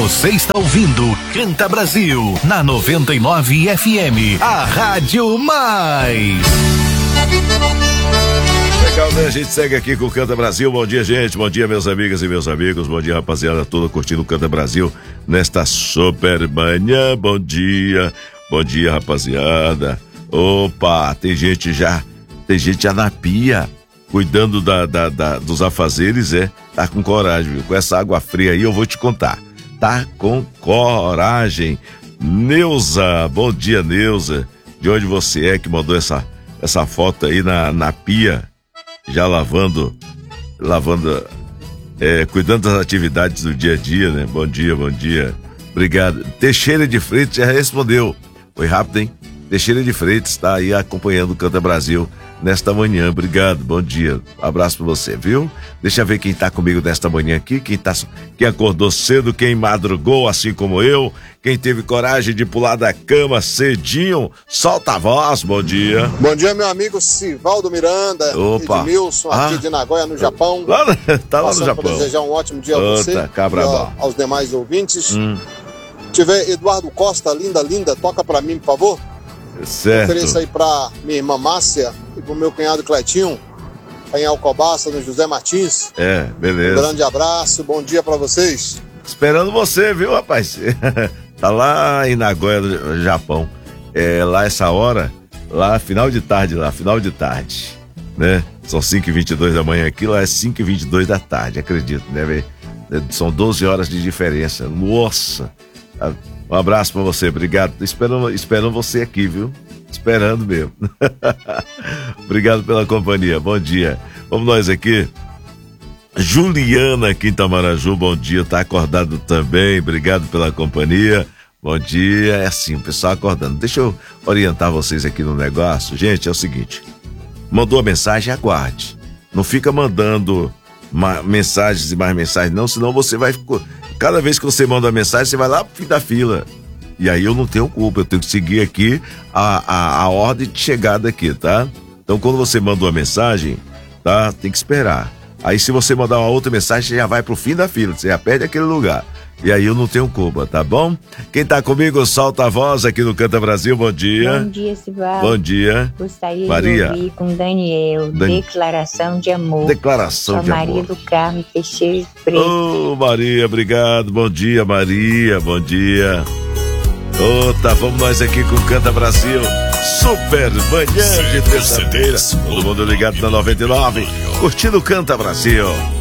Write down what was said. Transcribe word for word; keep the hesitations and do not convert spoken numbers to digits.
Você está ouvindo Canta Brasil na noventa e nove F M, a Rádio Mais. Legal, né? A gente segue aqui com o Canta Brasil. Bom dia, gente. Bom dia, meus amigas e meus amigos. Bom dia, rapaziada toda curtindo o Canta Brasil nesta super manhã. Bom dia. Bom dia, rapaziada. Opa, tem gente já, tem gente já na pia, cuidando da, da, da, dos afazeres, é. Tá com coragem, viu? Com essa água fria aí eu vou te contar. Tá com coragem. Neuza, bom dia, Neuza. De onde você é que mandou essa, essa foto aí na, na pia? Já lavando, lavando, é, cuidando das atividades do dia a dia, né? Bom dia, bom dia. Obrigado. Teixeira de Freitas já respondeu. Foi rápido, hein? Teixeira de Freitas está aí acompanhando o Canta Brasil nesta manhã. Obrigado, bom dia. Abraço pra você, viu? Deixa eu ver quem tá comigo nesta manhã aqui, quem tá, quem acordou cedo, quem madrugou assim como eu, quem teve coragem de pular da cama cedinho. Solta a voz, bom dia. Bom dia, meu amigo Sivaldo Miranda. Opa. Edmilson, aqui ah. de Nagoya, no Japão. Lá, tá lá no Japão. Para desejar um ótimo dia a você cabra e aos demais ouvintes. Hum. Se tiver Eduardo Costa, linda, linda, toca pra mim, por favor. Certo. Ofereço aí pra minha irmã Márcia e pro meu cunhado Cletinho, em Alcobaça, no José Martins. É, beleza. Um grande abraço, bom dia pra vocês. Esperando você, viu, rapaz? Tá lá em Nagoya, no Japão. É, lá essa hora, lá final de tarde, lá, final de tarde, né? São cinco e vinte e dois da manhã aqui, lá é cinco e vinte e dois da tarde, acredito, né? São doze horas de diferença. Nossa! Um abraço pra você, obrigado. Esperando, esperando você aqui, viu? Esperando mesmo. Obrigado pela companhia, bom dia. Vamos nós aqui. Juliana aqui em Itamaraju, bom dia, tá acordado também, obrigado pela companhia. Bom dia, é assim, o pessoal acordando. Deixa eu orientar vocês aqui no negócio. Gente, é o seguinte, mandou a mensagem, aguarde. Não fica mandando ma- mensagens e mais mensagens, não, senão você vai... Cada vez que você manda uma mensagem, você vai lá pro fim da fila. E aí eu não tenho culpa, eu tenho que seguir aqui a, a, a ordem de chegada aqui, tá? Então quando você manda uma mensagem, tá? Tem que esperar. Aí se você mandar uma outra mensagem, você já vai pro fim da fila, você já perde aquele lugar. E aí eu não tenho culpa, tá bom? Quem tá comigo, solta a voz aqui no Canta Brasil, bom dia. Bom dia, Sivaldo. Bom dia. Gostaria Maria. de ouvir com Daniel, Dan... Declaração de Amor. Declaração Sou de Maria Amor. do Carmo Teixeira de Freitas. Ô, oh, Maria, obrigado. Bom dia, Maria, bom dia. Ô, oh, tá, vamos nós aqui com Canta Brasil. Super manhã de terça-feira. Todo mundo ligado na noventa e nove, curtindo Canta Brasil.